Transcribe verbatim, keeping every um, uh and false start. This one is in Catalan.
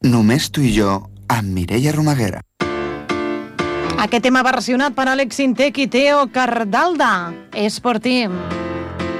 Només tu i jo, amb Mireia Romaguera. Aquest tema versionat per Alex Sintek i Teo Cardalda. És per ti.